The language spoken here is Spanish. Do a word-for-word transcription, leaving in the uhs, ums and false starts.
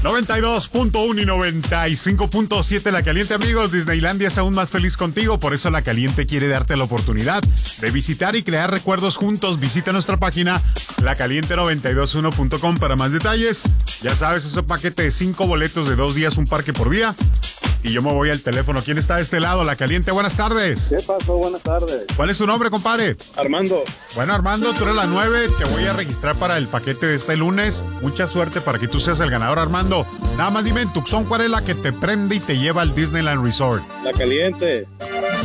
noventa y dos punto uno y noventa y cinco punto siete La Caliente, amigos. Disneylandia es aún más feliz contigo, por eso La Caliente quiere darte la oportunidad de visitar y crear recuerdos juntos. Visita nuestra página la caliente noventa y dos uno punto com para más detalles. Ya sabes, es un paquete de cinco boletos de dos días, un parque por día. Y yo me voy al teléfono. ¿Quién está de este lado? La Caliente, buenas tardes. ¿Qué pasó? Buenas tardes. ¿Cuál es tu nombre, compadre? Armando. Bueno, Armando, tú eres la nueve. Te voy a registrar para el paquete de este lunes. Mucha suerte para que tú seas el ganador, Armando. Nada más dime en Tucson, ¿cuál es la que te prende y te lleva al Disneyland Resort? La Caliente.